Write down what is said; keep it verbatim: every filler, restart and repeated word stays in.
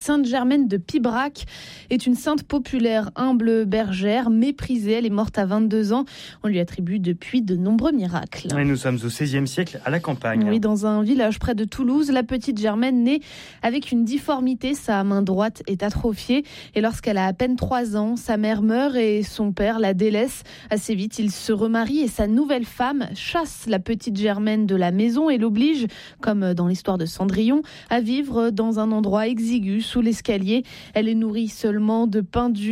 Sainte Germaine de Pibrac est une sainte populaire, humble bergère, méprisée. Elle est morte à vingt-deux ans. On lui attribue depuis de nombreux miracles. Et nous sommes au seizième siècle, à la campagne. Oui, dans un village près de Toulouse, la petite Germaine naît avec une difformité. Sa main droite est atrophiée. Et lorsqu'elle a à peine trois ans, sa mère meurt et son père la délaisse. Assez vite, il se remarie et sa nouvelle femme chasse la petite Germaine de la maison et l'oblige, comme dans l'histoire de Cendrillon, à vivre dans un endroit exigu sous l'escalier. Elle est nourrie seulement de pain dur